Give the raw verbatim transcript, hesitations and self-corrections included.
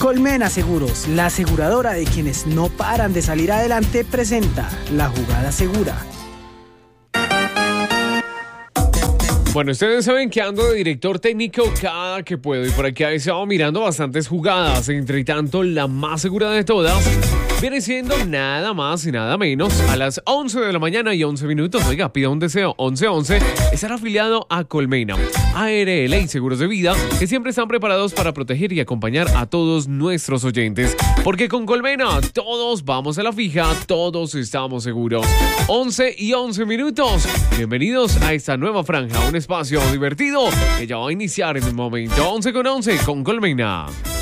Colmena Seguros, la aseguradora de quienes no paran de salir adelante, presenta La Jugada Segura. Bueno, ustedes saben que ando de director técnico cada que puedo y por aquí he estado mirando bastantes jugadas. Entre tanto, la más segura de todas viene siendo nada más y nada menos a las once de la mañana y once minutos. Oiga, pida un deseo once once. Estar afiliado a Colmena, A R L y Seguros de Vida, que siempre están preparados para proteger y acompañar a todos nuestros oyentes. Porque con Colmena todos vamos a la fija, todos estamos seguros. once y once minutos. Bienvenidos a esta nueva franja, un espacio divertido que ya va a iniciar en un momento. once con once con Colmena.